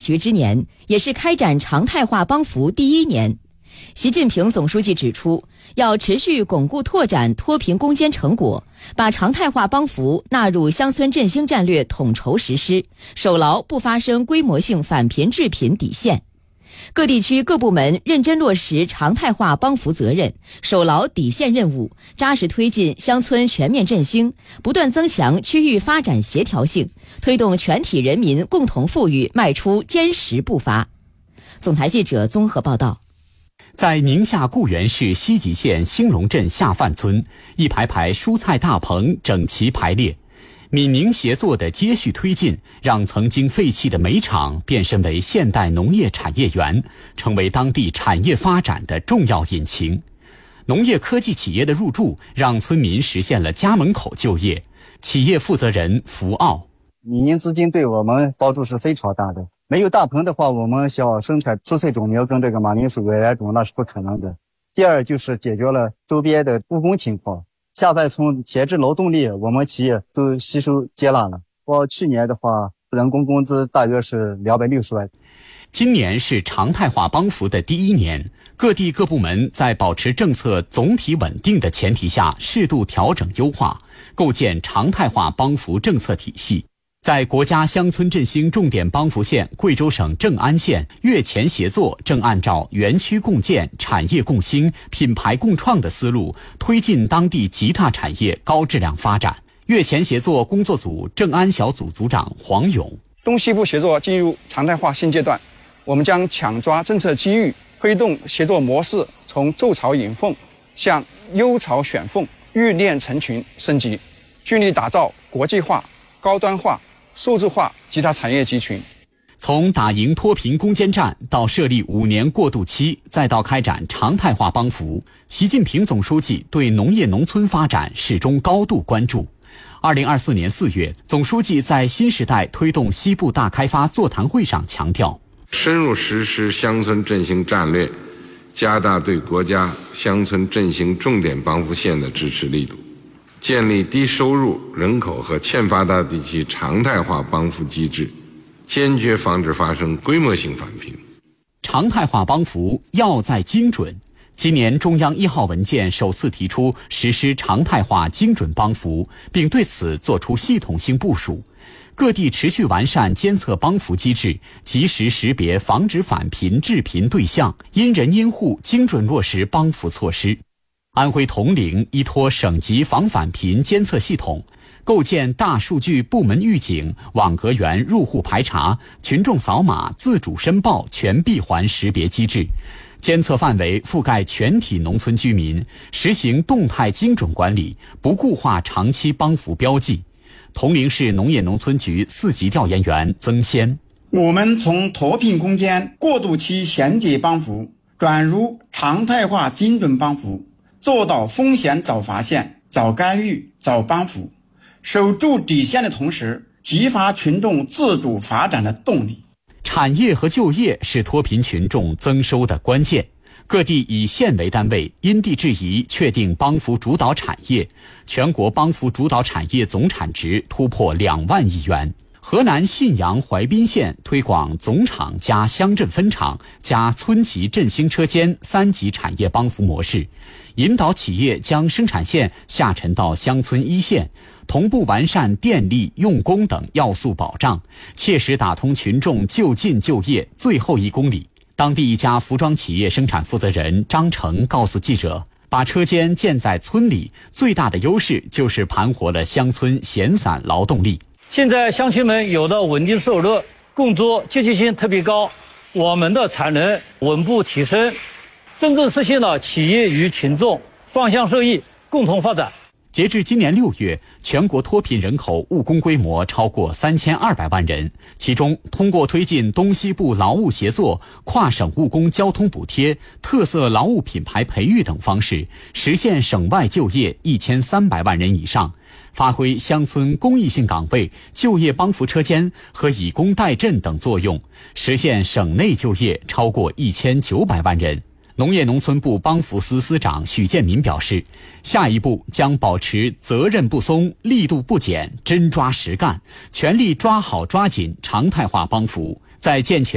局之年，也是开展常态化帮扶第1年。习近平总书记指出，要持续巩固拓展脱贫攻坚成果，把常态化帮扶纳入乡村振兴战略统筹实施，守牢不发生规模性返贫致贫底线。各地区各部门认真落实常态化帮扶责任，守牢底线任务，扎实推进乡村全面振兴，不断增强区域发展协调性，推动全体人民共同富裕迈出坚实步伐。总台记者综合报道。 在宁夏固原市西吉县兴隆镇下范村，一排排蔬菜大棚整齐排列，闽宁协作的接续推进，让曾经废弃的煤厂变身为现代农业产业园，成为当地产业发展的重要引擎。农业科技企业的入驻，让村民实现了家门口就业。企业负责人福奥： 闽宁资金对我们帮助是非常大的。没有大棚的话，我们想生产蔬菜种苗跟这个马铃薯外来种那是不可能的。第二就是解决了周边的务工情况，下范村闲置劳动力我们企业都吸收接纳了。去年的话，人工工资大约是260万。 今年是常态化帮扶的第1年，各地各部门在保持政策总体稳定的前提下，适度调整优化，构建常态化帮扶政策体系。在国家乡村振兴重点帮扶县贵州省正安县，越前协作正按照园区共建、产业共兴、品牌共创的思路，推进当地极大产业高质量发展。越前协作工作组正安小组组长黄勇： 东西部协作进入常态化新阶段，我们将抢抓政策机遇，推动协作模式从筑巢引凤向优巢选凤、育链成群升级，聚力打造国际化、高端化、数字化极大产业集群。 从打赢脱贫攻坚战到设立5年过渡期，再到开展常态化帮扶，习近平总书记对农业农村发展始终高度关注。2024年4月，总书记在新时代推动西部大开发座谈会上强调， 深入实施乡村振兴战略，加大对国家乡村振兴重点帮扶县的支持力度，建立低收入人口和欠发达地区常态化帮扶机制，坚决防止发生规模性返贫。 常态化帮扶要在精准。今年中央1号文件首次提出实施常态化精准帮扶，并对此作出系统性部署。各地持续完善监测帮扶机制，及时识别防止返贫致贫对象，因人因户精准落实帮扶措施。安徽铜陵依托省级防返贫监测系统，构建大数据部门预警、网格员入户排查、群众扫码自主申报全闭环识别机制，监测范围覆盖全体农村居民，实行动态精准管理，不固化长期帮扶标记。铜陵市农业农村局4级调研员曾先： 我们从脱贫攻坚过渡期衔接帮扶转入常态化精准帮扶，做到风险早发现、早干预、早帮扶，守住底线的同时，激发群众自主发展的动力。 产业和就业是脱贫群众增收的关键。各地以县为单位，因地制宜确定帮扶主导产业，全国帮扶主导产业总产值突破2万亿元。河南信阳淮滨县推广总厂加乡镇分厂加村级振兴车间3级产业帮扶模式，引导企业将生产线下沉到乡村一线，同步完善电力、用工等要素保障，切实打通群众就近就业最后1公里。当地一家服装企业生产负责人张成告诉记者，把车间建在村里，最大的优势就是盘活了乡村闲散劳动力。 现在乡亲们有了稳定收入，工作积极性特别高，我们的产能稳步提升，真正实现了企业与群众双向受益，共同发展。 截至今年6月，全国脱贫人口务工规模超过3200万人，其中通过推进东西部劳务协作、跨省务工交通补贴、特色劳务品牌培育等方式，实现省外就业1300万人以上，发挥乡村公益性岗位、就业帮扶车间和以工代赈等作用，实现省内就业超过1900万人。农业农村部帮扶司司长许建民表示，下一步将保持责任不松、力度不减，真抓实干，全力抓好抓紧常态化帮扶，在健全